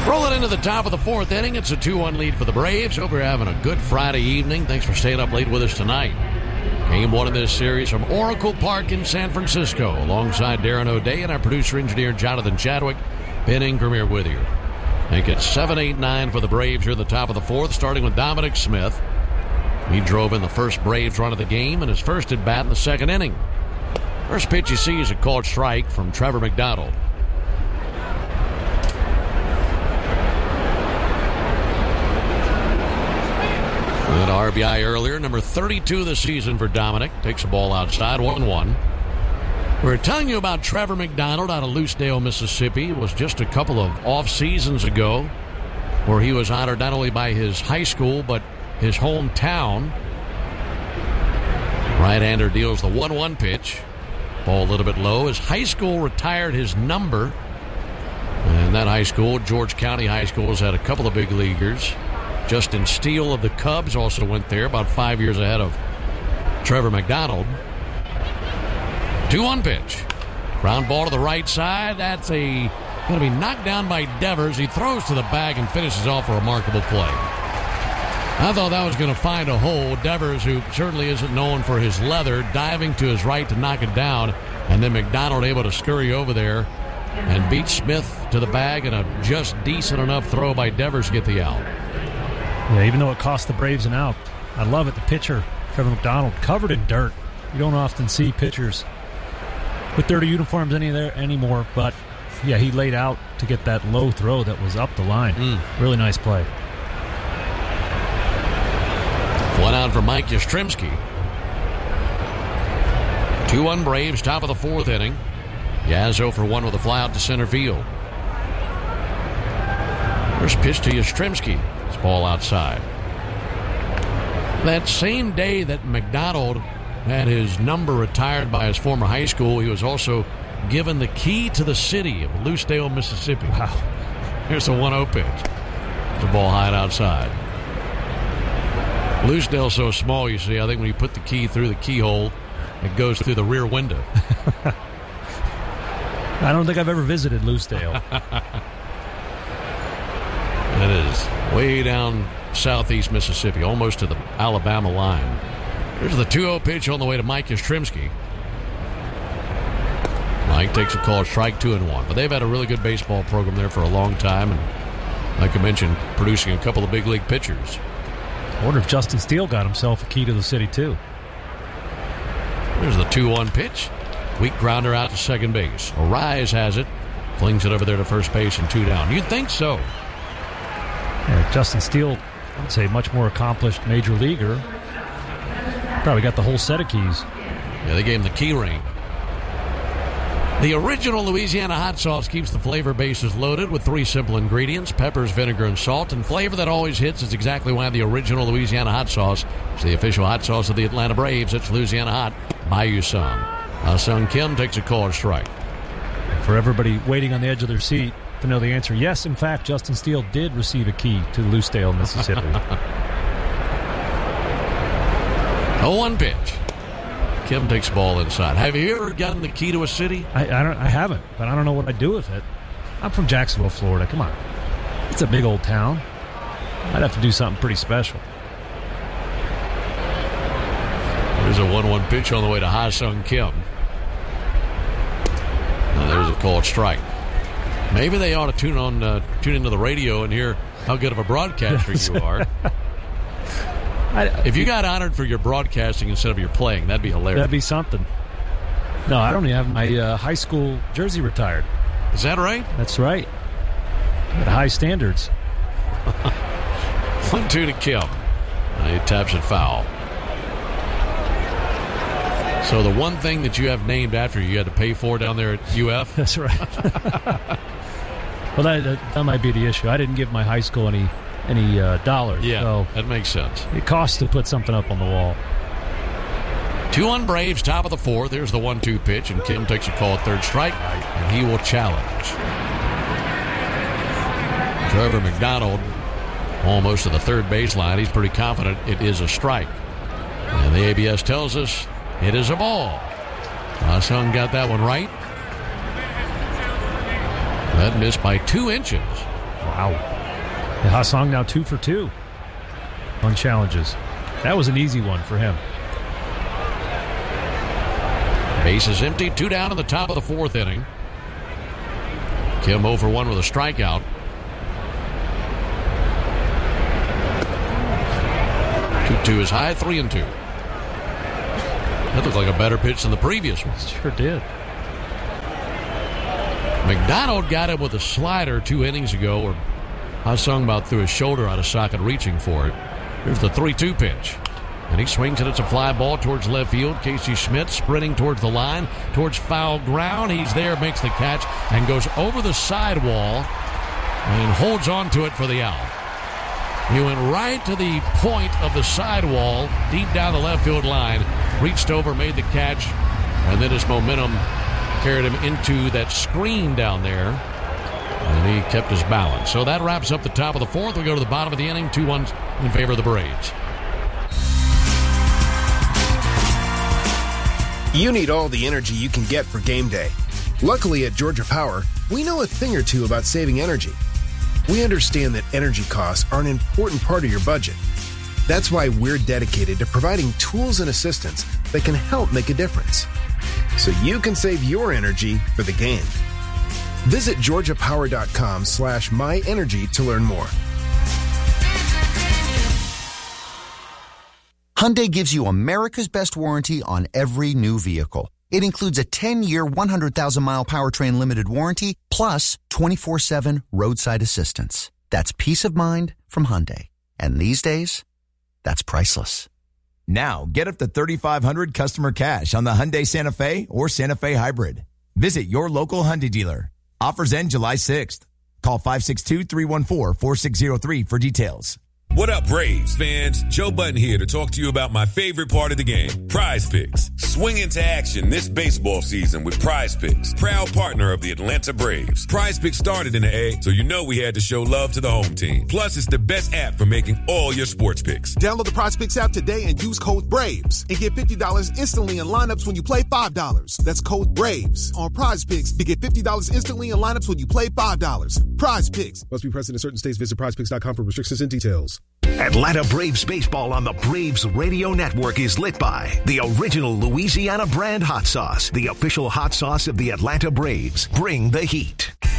Rolling into the top of the fourth inning. It's a 2-1 lead for the Braves. Hope you're having a good Friday evening. Thanks for staying up late with us tonight. Game one of this series from Oracle Park in San Francisco. Alongside Darren O'Day and our producer-engineer Jonathan Chadwick. Ben Ingram here with you. I think it's 7-8-9 for the Braves here at the top of the fourth, starting with Dominic Smith. He drove in the first Braves run of the game and his first at bat in the second inning. First pitch you see is a called strike from Trevor McDonald. An RBI earlier, number 32 of the season for Dominic. Takes the ball outside, 1-1. We were telling you about Trevor McDonald out of Loosedale, Mississippi. It was just a couple of off seasons ago where he was honored not only by his high school but his hometown. Right-hander deals the 1-1 pitch. Ball a little bit low. His high school retired his number. And that high school, George County High School, has had a couple of big leaguers. Justin Steele of the Cubs also went there, about 5 years ahead of Trevor McDonald. 2-1 pitch. Ground ball to the right side. That's going to be knocked down by Devers. He throws to the bag and finishes off a remarkable play. I thought that was going to find a hole. Devers, who certainly isn't known for his leather, diving to his right to knock it down, and then McDonald able to scurry over there and beat Smith to the bag, and a just decent enough throw by Devers to get the out. Yeah, even though it cost the Braves an out, I love it. The pitcher, Trevor McDonald, covered in dirt. You don't often see pitchers with dirty uniforms anymore, but yeah, he laid out to get that low throw that was up the line. Really nice play. One out for Mike Yastrzemski. 2-1 Braves, top of the fourth inning. Yazzo for one with a fly out to center field. First pitch to Yastrzemski. It's ball outside. That same day that McDonald had his number retired by his former high school, he was also given the key to the city of Loosedale, Mississippi. Wow. Here's a 1-0 pitch. The ball high outside. Loosedale's so small, you see. I think when you put the key through the keyhole, it goes through the rear window. I don't think I've ever visited Loosedale. That is way down southeast Mississippi, almost to the Alabama line. Here's the 2-0 pitch on the way to Mike Yastrzemski. Mike takes a call, strike 2-1. But they've had a really good baseball program there for a long time, and like I mentioned, producing a couple of big league pitchers. I wonder if Justin Steele got himself a key to the city, too. There's the 2-1 pitch. Weak grounder out to second base. Arise has it. Flings it over there to first base and 2 down. You'd think so. Yeah, Justin Steele, I'd say much more accomplished major leaguer. Probably got the whole set of keys. Yeah, they gave him the key ring. The original Louisiana hot sauce keeps the flavor bases loaded with 3 simple ingredients: peppers, vinegar, and salt. And flavor that always hits is exactly why the original Louisiana hot sauce is the official hot sauce of the Atlanta Braves. It's Louisiana Hot. Buy you some. Sung Kim takes a call and strike. For everybody waiting on the edge of their seat to know the answer, yes, in fact, Justin Steele did receive a key to Loosedale, Mississippi. 0-1 pitch. Kim takes the ball inside. Have you ever gotten the key to a city? I haven't, but I don't know what I'd do with it. I'm from Jacksonville, Florida. Come on. It's a big old town. I'd have to do something pretty special. There's a 1-1 pitch on the way to Ha-Sung Kim. There's a called strike. Maybe they ought to tune into the radio and hear how good of a broadcaster you are. If you got honored for your broadcasting instead of your playing, that'd be hilarious. That'd be something. No, I don't even have my high school jersey retired. Is that right? That's right. At high standards. 1-2 to Kim. He taps it foul. So the one thing that you have named after you had to pay for down there at UF? That's right. Well, that might be the issue. I didn't give my high school any dollars. Yeah, so that makes sense. It costs to put something up on the wall. 2-1 Braves, top of the fourth. There's the 1-2 pitch, and Kim takes a call at third strike, and he will challenge. Trevor McDonald almost to the third baseline. He's pretty confident it is a strike. And the ABS tells us it is a ball. Ha-Sung got that one right. That missed by 2 inches. Wow. And Ha-Sung now 2 for 2 on challenges. That was an easy one for him. Base is empty. 2 down in the top of the 4th inning. Kim 0 for 1 with a strikeout. 2-2 is high. 3-2. That looked like a better pitch than the previous one. Sure did. McDonald got him with a slider 2 innings ago, where Ha-Sung about threw his shoulder out of socket reaching for it. Here's the 3-2 pitch. And he swings it. It's a fly ball towards left field. Casey Schmidt sprinting towards the line, towards foul ground. He's there, makes the catch, and goes over the sidewall and holds on to it for the out. He went right to the point of the sidewall, deep down the left field line, reached over, made the catch, and then his momentum carried him into that screen down there, and he kept his balance. So that wraps up the top of the 4th. We go to the bottom of the inning, 2-1 in favor of the Braves. You need all the energy you can get for game day. Luckily at Georgia Power, we know a thing or two about saving energy. We understand that energy costs are an important part of your budget. That's why we're dedicated to providing tools and assistance that can help make a difference, so you can save your energy for the game. Visit georgiapower.com/myenergy to learn more. Hyundai gives you America's best warranty on every new vehicle. It includes a 10-year, 100,000-mile powertrain limited warranty, plus 24/7 roadside assistance. That's peace of mind from Hyundai. And these days, that's priceless. Now, get up to $3,500 customer cash on the Hyundai Santa Fe or Santa Fe Hybrid. Visit your local Hyundai dealer. Offers end July 6th. Call 562-314-4603 for details. What up, Braves fans? Joe Button here to talk to you about my favorite part of the game, Prize Picks. Swing into action this baseball season with Prize Picks, proud partner of the Atlanta Braves. Prize Picks started in the A, so you know we had to show love to the home team. Plus, it's the best app for making all your sports picks. Download the Prize Picks app today and use code BRAVES and get $50 instantly in lineups when you play $5. That's code BRAVES on Prize Picks to get $50 instantly in lineups when you play $5. Prize Picks. Must be present in certain states. Visit prizepicks.com for restrictions and details. Atlanta Braves baseball on the Braves Radio Network is lit by the original Louisiana brand hot sauce, the official hot sauce of the Atlanta Braves. Bring the heat.